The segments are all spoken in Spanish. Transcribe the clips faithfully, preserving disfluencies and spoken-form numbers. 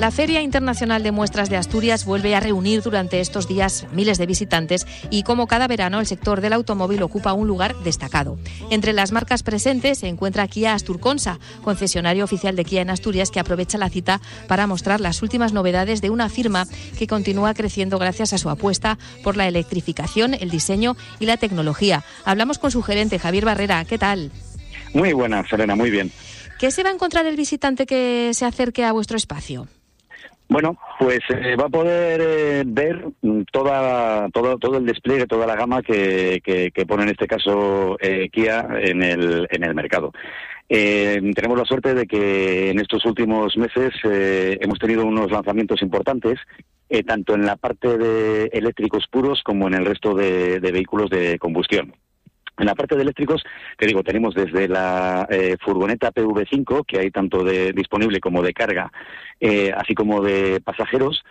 La Feria Internacional de Muestras de Asturias vuelve a reunir durante estos días miles de visitantes y, como cada verano, el sector del automóvil ocupa un lugar destacado. Entre las marcas presentes se encuentra Kia Asturconsa, concesionario oficial de Kia en Asturias, que aprovecha la cita para mostrar las últimas novedades de una firma que continúa creciendo gracias a su apuesta por la electrificación, el diseño y la tecnología. Hablamos con su gerente, Javier Barrera. ¿Qué tal? Muy buena, Serena, muy bien. ¿Qué se va a encontrar el visitante que se acerque a vuestro espacio? Bueno, pues eh, va a poder eh, ver toda, todo, todo el despliegue, toda la gama que, que, que pone en este caso eh, Kia en el, en el mercado. Eh, tenemos la suerte de que en estos últimos meses eh, hemos tenido unos lanzamientos importantes, eh, tanto en la parte de eléctricos puros como en el resto de, de vehículos de combustión. En la parte de eléctricos, te digo, tenemos desde la eh, furgoneta P V cinco, que hay tanto de disponible como de carga, eh, así como de pasajeros,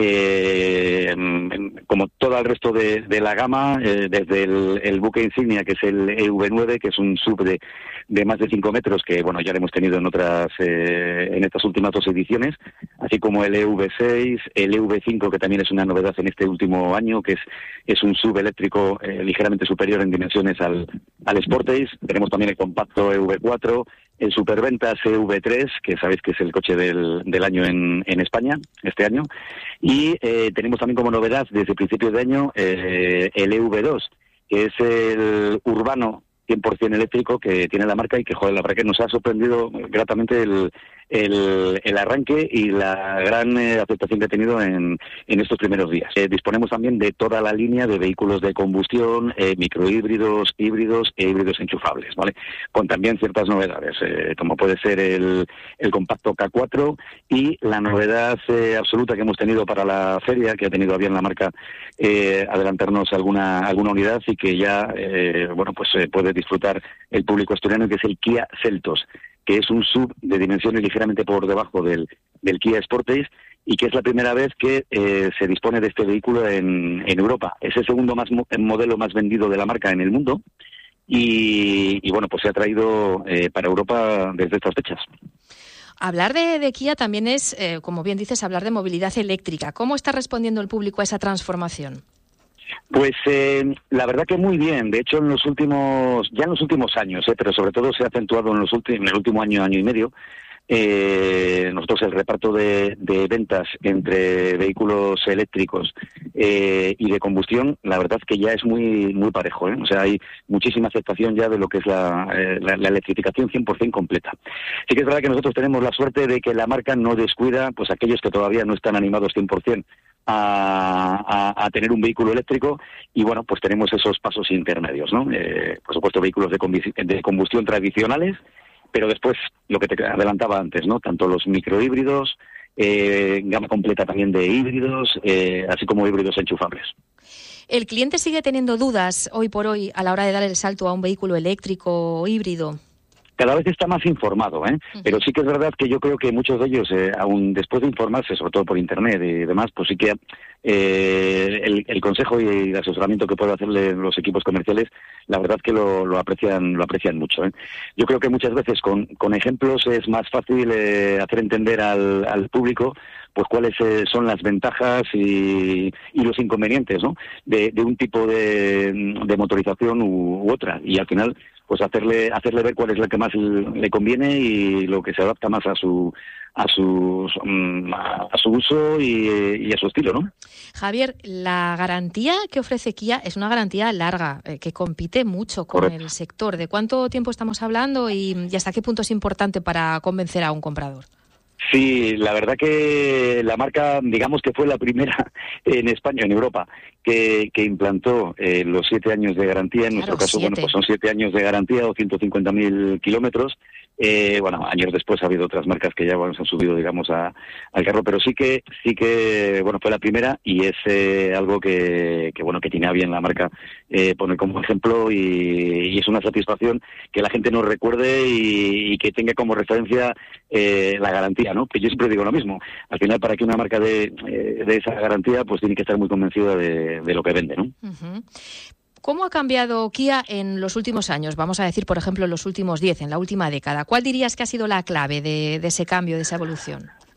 eh, como todo el resto de, de la gama, eh, desde el, el buque insignia, que es el E V nueve, que es un sub de, de más de cinco metros, que bueno ya lo hemos tenido en otras eh, en estas últimas dos ediciones, así como el E V seis, el E V cinco, que también es una novedad en este último año, que es es un sub eléctrico eh, ligeramente superior en dimensiones al, al Sportage. Tenemos también el compacto E V cuatro, el Superventas E V tres, que sabéis que es el coche del, del año en, en España, este año. Y eh, tenemos también como novedad desde principios de año eh, el E V dos, que es el urbano cien por ciento eléctrico que tiene la marca y que, joder, la verdad que nos ha sorprendido gratamente el, el, el arranque y la gran eh, aceptación que ha tenido en, en estos primeros días. Eh, disponemos también de toda la línea de vehículos de combustión, eh, microhíbridos, híbridos e híbridos enchufables, ¿vale? Con también ciertas novedades, eh, como puede ser el, el compacto K cuatro y la novedad eh, absoluta que hemos tenido para la feria, que ha tenido a bien la marca eh, adelantarnos alguna alguna unidad y que ya, eh, bueno, pues eh, puede disfrutar el público asturiano, que es el Kia Seltos, que es un sub de dimensiones ligeramente por debajo del, del Kia Sportage y que es la primera vez que eh, se dispone de este vehículo en, en Europa. Es el segundo más modelo más vendido de la marca en el mundo y, y bueno, pues se ha traído eh, para Europa desde estas fechas. Hablar de, de Kia también es, eh, como bien dices, hablar de movilidad eléctrica. ¿Cómo está respondiendo el público a esa transformación? Pues eh, la verdad que muy bien. De hecho, en los últimos, ya en los últimos años, eh, pero sobre todo se ha acentuado en los últimos, en el último año, año y medio. Eh, nosotros el reparto de, de ventas entre vehículos eléctricos eh, y de combustión, la verdad que ya es muy muy parejo, ¿eh? O sea, hay muchísima aceptación ya de lo que es la, eh, la, la electrificación cien por ciento completa. Sí que es verdad que nosotros tenemos la suerte de que la marca no descuida pues aquellos que todavía no están animados cien por ciento A, a, a tener un vehículo eléctrico y bueno, pues tenemos esos pasos intermedios, ¿no? Eh, por supuesto, vehículos de, de combustión tradicionales, pero después lo que te adelantaba antes, ¿no? Tanto los microhíbridos, eh, gama completa también de híbridos, eh, así como híbridos enchufables. ¿El cliente sigue teniendo dudas hoy por hoy a la hora de dar el salto a un vehículo eléctrico o híbrido? Cada vez está más informado, ¿eh? Uh-huh. Pero sí que es verdad que yo creo que muchos de ellos, eh, aún después de informarse, sobre todo por internet y demás, pues sí que eh, el, el consejo y el asesoramiento que pueden hacerle los equipos comerciales, la verdad que lo, lo aprecian lo aprecian mucho, ¿eh? Yo creo que muchas veces con, con ejemplos es más fácil eh, hacer entender al, al público pues cuáles eh, son las ventajas y, y los inconvenientes, ¿no? De, de un tipo de, de motorización u, u otra, y al final pues hacerle hacerle ver cuál es la que más le conviene y lo que se adapta más a su a su a su uso y, y a su estilo, ¿no? Javier, la garantía que ofrece Kia es una garantía larga, eh, que compite mucho con Correcto. El sector. ¿De cuánto tiempo estamos hablando y, y hasta qué punto es importante para convencer a un comprador? Sí, la verdad que la marca, digamos que fue la primera en España, en Europa, que, que implantó eh, los siete años de garantía. En claro, nuestro caso, siete. bueno, pues son siete años de garantía o ciento cincuenta mil kilómetros. Eh, bueno, años después ha habido otras marcas que ya bueno, se han subido, digamos, a, al carro, pero sí que, sí que, bueno, fue la primera y es eh, algo que, que, bueno, que tiene a bien la marca eh, poner como ejemplo y, y es una satisfacción que la gente nos recuerde y, y que tenga como referencia eh, la garantía, ¿no? Que yo siempre digo lo mismo. Al final, para que una marca dé de, de esa garantía, pues tiene que estar muy convencida de, de lo que vende, ¿no? Uh-huh. ¿Cómo ha cambiado Kia en los últimos años? Vamos a decir, por ejemplo, en los últimos diez, en la última década. ¿Cuál dirías que ha sido la clave de, de ese cambio, de esa evolución?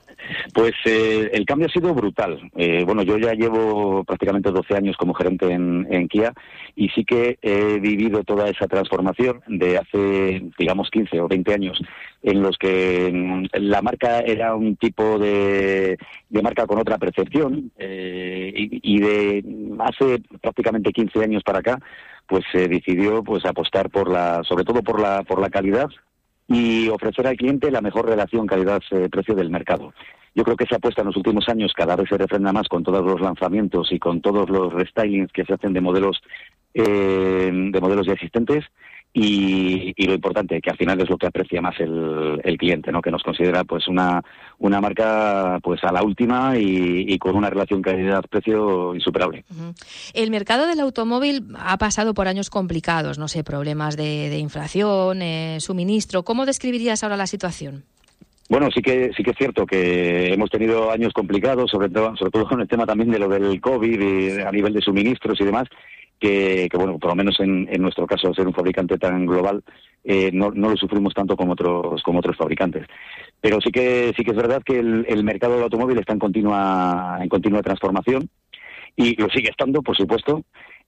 Pues eh, el cambio ha sido brutal. Eh, bueno, yo ya llevo prácticamente doce años como gerente en, en Kia y sí que he vivido toda esa transformación de hace, digamos, quince o veinte años, en los que mm, la marca era un tipo de, de marca con otra percepción eh, y, y de hace prácticamente quince años para acá, pues se decidió pues apostar por la, sobre todo por la, por la calidad y ofrecer al cliente la mejor relación calidad-precio del mercado. Yo creo que esa apuesta en los últimos años cada vez se refrenda más con todos los lanzamientos y con todos los restylings que se hacen de modelos eh, de modelos ya existentes y, y lo importante, que al final es lo que aprecia más el, el cliente, ¿no? Que nos considera pues una una marca pues a la última y, y con una relación calidad-precio insuperable. Uh-huh. El mercado del automóvil ha pasado por años complicados, no sé, problemas de, de inflación, eh, suministro. ¿Cómo describirías ahora la situación? Bueno, sí que sí que es cierto que hemos tenido años complicados, sobre todo sobre todo con el tema también de lo del COVID y a nivel de suministros y demás, que, que bueno, por lo menos en, en nuestro caso, al ser un fabricante tan global, eh, no, no lo sufrimos tanto como otros como otros fabricantes. Pero sí que sí que es verdad que el, el mercado del automóvil está en continua en continua transformación y lo sigue estando, por supuesto.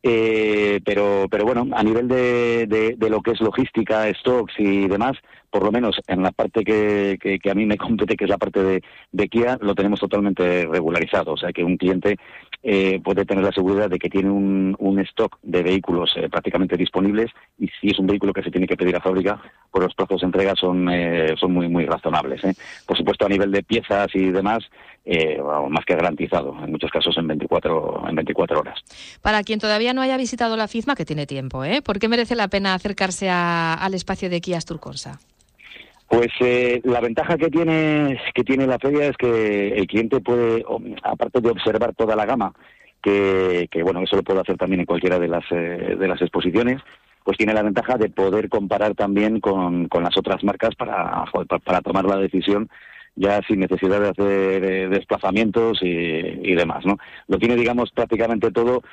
Eh, pero pero bueno, a nivel de, de, de lo que es logística, stocks y demás, por lo menos en la parte que, que, que a mí me compete, que es la parte de, de Kia, lo tenemos totalmente regularizado. O sea que un cliente eh, puede tener la seguridad de que tiene un, un stock de vehículos eh, prácticamente disponibles y si es un vehículo que se tiene que pedir a fábrica, pues los plazos de entrega son eh, son muy muy razonables. ¿eh? Por supuesto, a nivel de piezas y demás, eh, bueno, más que garantizado, en muchos casos en veinticuatro horas. Para quien todavía no haya visitado la FISMA, que tiene tiempo, ¿eh? ¿Por qué merece la pena acercarse a, al espacio de Kia Asturconsa? Pues eh, la ventaja que tiene que tiene la feria es que el cliente puede, aparte de observar toda la gama, que, que bueno, eso lo puede hacer también en cualquiera de las eh, de las exposiciones, pues tiene la ventaja de poder comparar también con, con las otras marcas para, para tomar la decisión ya sin necesidad de hacer eh, desplazamientos y, y demás, ¿no? Lo tiene, digamos, prácticamente todo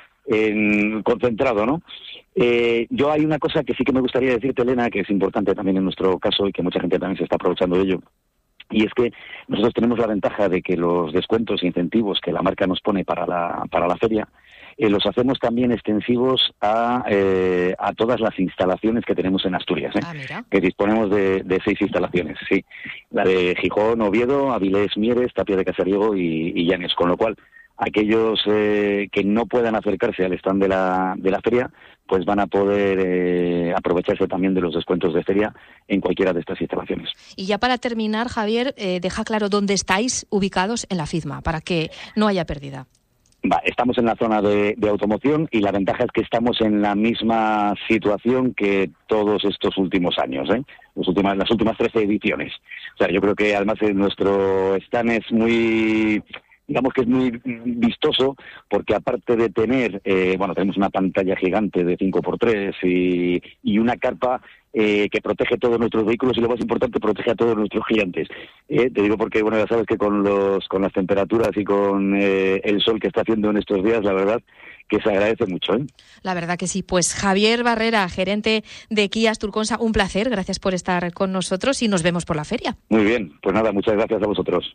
en, concentrado, ¿no? Eh, yo hay una cosa que sí que me gustaría decirte, Elena, que es importante también en nuestro caso y que mucha gente también se está aprovechando de ello, y es que nosotros tenemos la ventaja de que los descuentos e incentivos que la marca nos pone para la, para la feria, Eh, los hacemos también extensivos a, eh, a todas las instalaciones que tenemos en Asturias, ¿eh? Ah, que disponemos de, de seis instalaciones, sí, la de Gijón, Oviedo, Avilés, Mieres, Tapia de Casariego y, y Llanes, con lo cual aquellos eh, que no puedan acercarse al stand de la, de la feria, pues van a poder eh, aprovecharse también de los descuentos de feria en cualquiera de estas instalaciones. Y ya para terminar, Javier, eh, deja claro dónde estáis ubicados en la FISMA, para que no haya pérdida. Va, estamos en la zona de, de automoción y la ventaja es que estamos en la misma situación que todos estos últimos años, ¿eh? Las últimas, las últimas trece ediciones. O sea, yo creo que además nuestro stand es muy, digamos que es muy vistoso porque aparte de tener, eh, bueno, tenemos una pantalla gigante de cinco por tres y, y una carpa Eh, que protege todos nuestros vehículos y lo más importante, protege a todos nuestros clientes. Eh, te digo porque, bueno, ya sabes que con los con las temperaturas y con eh, el sol que está haciendo en estos días, la verdad que se agradece mucho, ¿eh? La verdad que sí. Pues Javier Barrera, gerente de Kia Asturconsa, un placer. Gracias por estar con nosotros y nos vemos por la feria. Muy bien. Pues nada, muchas gracias a vosotros.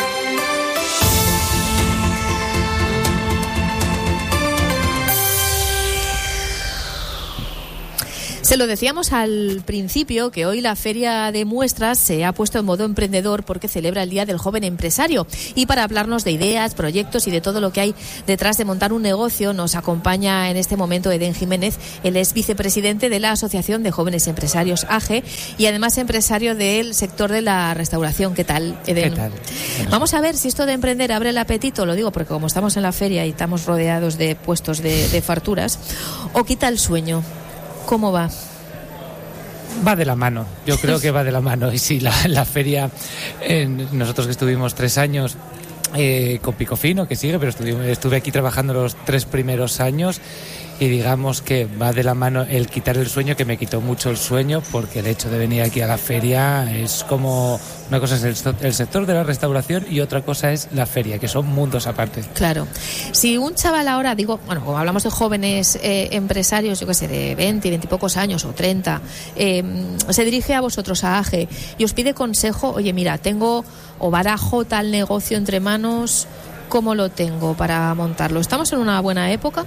Se lo decíamos al principio que hoy la Feria de Muestras se ha puesto en modo emprendedor porque celebra el Día del Joven Empresario. Y para hablarnos de ideas, proyectos y de todo lo que hay detrás de montar un negocio, nos acompaña en este momento Edén Jiménez. Él es vicepresidente de la Asociación de Jóvenes Empresarios, A G E, y además empresario del sector de la restauración. ¿Qué tal, Edén? ¿Qué tal? Vamos a ver si esto de emprender abre el apetito, lo digo porque como estamos en la feria y estamos rodeados de puestos de, de farturas, o quita el sueño. ¿Cómo va? Va de la mano, yo creo que va de la mano. Y sí, la, la feria, eh, nosotros que estuvimos tres años eh, con Picofino, que sigue, pero estuve, estuve aquí trabajando los tres primeros años y digamos que va de la mano el quitar el sueño, que me quitó mucho el sueño, porque el hecho de venir aquí a la feria es como, una cosa es el, el sector de la restauración y otra cosa es la feria, que son mundos aparte. Claro. Si un chaval ahora, digo, bueno, como hablamos de jóvenes eh, empresarios, yo qué sé, de veinte, veinte y pocos años o treinta, eh, se dirige a vosotros, a A G E, y os pide consejo, oye, mira, tengo o barajo tal negocio entre manos, ¿cómo lo tengo para montarlo? ¿Estamos en una buena época?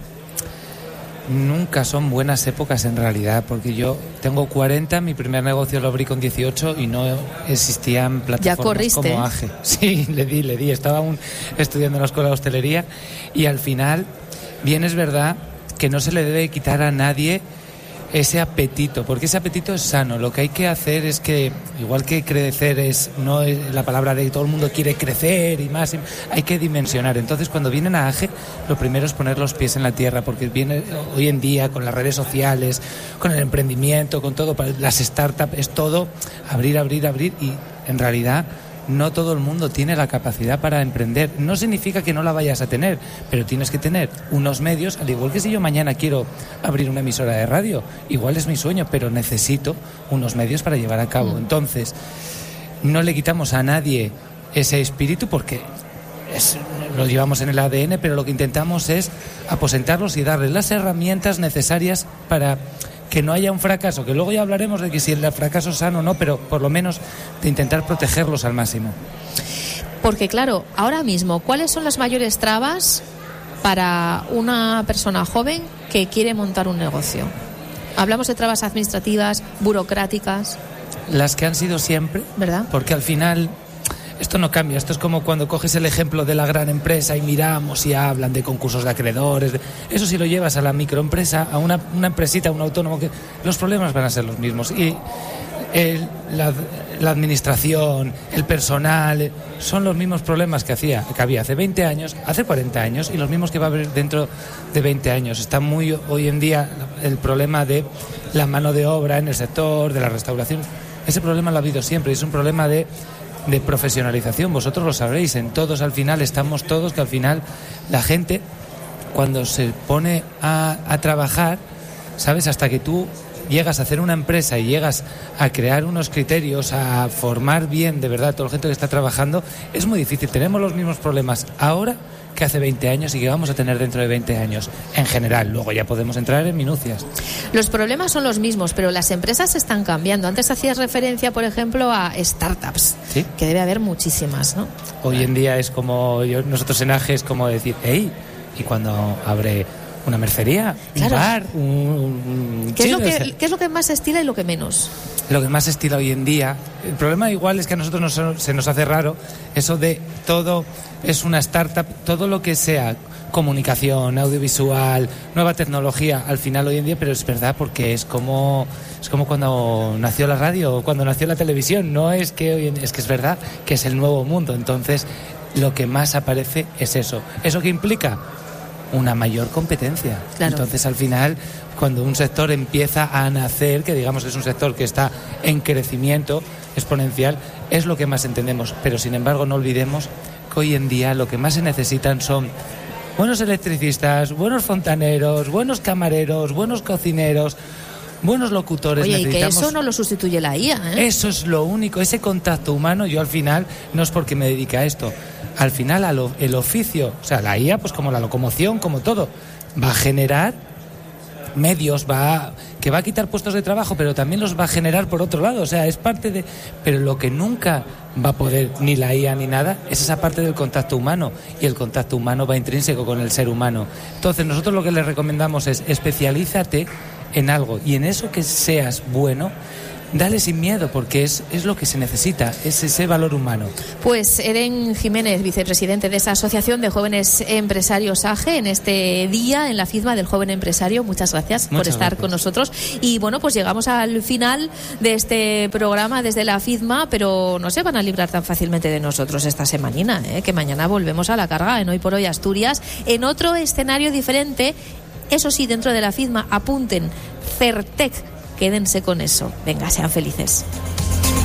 Nunca son buenas épocas en realidad, porque yo tengo cuarenta, mi primer negocio lo abrí con dieciocho y no existían plataformas como A G E. Sí, le di, le di, estaba aún estudiando en la escuela de hostelería y al final, bien es verdad que no se le debe quitar a nadie ese apetito, porque ese apetito es sano. Lo que hay que hacer es que, igual que crecer es, no es la palabra de todo el mundo quiere crecer y más, hay que dimensionar. Entonces, cuando vienen a A G E, lo primero es poner los pies en la tierra, porque viene hoy en día con las redes sociales, con el emprendimiento, con todo, las startups, es todo abrir, abrir, abrir, y en realidad no todo el mundo tiene la capacidad para emprender. No significa que no la vayas a tener, pero tienes que tener unos medios, al igual que si yo mañana quiero abrir una emisora de radio, igual es mi sueño, pero necesito unos medios para llevar a cabo. Entonces, no le quitamos a nadie ese espíritu porque es, lo llevamos en el A D N, pero lo que intentamos es aposentarlos y darles las herramientas necesarias para que no haya un fracaso, que luego ya hablaremos de que si el fracaso es sano o no, pero por lo menos de intentar protegerlos al máximo. Porque claro, ahora mismo, ¿cuáles son las mayores trabas para una persona joven que quiere montar un negocio? Hablamos de trabas administrativas, burocráticas. Las que han sido siempre, ¿verdad? Porque al final esto no cambia. Esto es como cuando coges el ejemplo de la gran empresa y miramos y hablan de concursos de acreedores. Eso si lo llevas a la microempresa, a una, una empresita, a un autónomo, que los problemas van a ser los mismos. Y el, la, la administración, el personal, son los mismos problemas que, hacía, que había hace veinte años, hace cuarenta años y los mismos que va a haber dentro de veinte años. Está muy hoy en día el problema de la mano de obra en el sector, de la restauración. Ese problema lo ha habido siempre y es un problema de de profesionalización. Vosotros lo sabréis, en todos al final estamos todos, que al final la gente cuando se pone a, a trabajar, ¿sabes? Hasta que tú llegas a hacer una empresa y llegas a crear unos criterios, a formar bien de verdad a toda la gente que está trabajando, es muy difícil. Tenemos los mismos problemas ahora que hace veinte años y que vamos a tener dentro de veinte años en general. Luego ya podemos entrar en minucias. Los problemas son los mismos, pero las empresas están cambiando. Antes hacías referencia, por ejemplo, a startups, ¿sí? Que debe haber muchísimas, ¿no? Hoy en día es como, yo, nosotros en A G E es como decir, hey, ¿y cuando abre una mercería? Claro. Un bar, un, un ¿Qué, es lo que, ¿Qué es lo que más estila y lo que menos? Lo que más estila hoy en día. El problema igual es que a nosotros nos, se nos hace raro eso de todo es una startup, todo lo que sea comunicación, audiovisual, nueva tecnología, al final hoy en día, pero es verdad porque es como es como cuando nació la radio o cuando nació la televisión, no es que hoy en, es que es verdad que es el nuevo mundo. Entonces lo que más aparece es eso. ¿Eso qué implica? Una mayor competencia. Claro. Entonces al final cuando un sector empieza a nacer, que digamos es un sector que está en crecimiento exponencial, es lo que más entendemos, pero sin embargo no olvidemos que hoy en día lo que más se necesitan son buenos electricistas, buenos fontaneros, buenos camareros, buenos cocineros, buenos locutores. Oye, y que eso no lo sustituye la I A, ¿eh? Eso es lo único, ese contacto humano. Yo al final, no es porque me dedique a esto, al final a lo, el oficio, o sea, la I A, pues como la locomoción, como todo, va a generar medios, va a, que va a quitar puestos de trabajo, pero también los va a generar por otro lado, o sea, es parte de... Pero lo que nunca va a poder ni la I A ni nada es esa parte del contacto humano, y el contacto humano va intrínseco con el ser humano. Entonces nosotros lo que les recomendamos es especialízate en algo, y en eso que seas bueno, dale sin miedo, porque es, es lo que se necesita, es ese valor humano. Pues Eren Jiménez, vicepresidente de esa Asociación de Jóvenes Empresarios A G E, en este día, en la FIDMA del Joven Empresario. Muchas gracias Muchas por estar gracias. con nosotros. Y bueno, pues llegamos al final de este programa desde la FIDMA, pero no se van a librar tan fácilmente de nosotros esta semanina, ¿eh? Que mañana volvemos a la carga en Hoy por Hoy Asturias, en otro escenario diferente. Eso sí, dentro de la FIDMA, apunten, Certec. Quédense con eso. Venga, sean felices.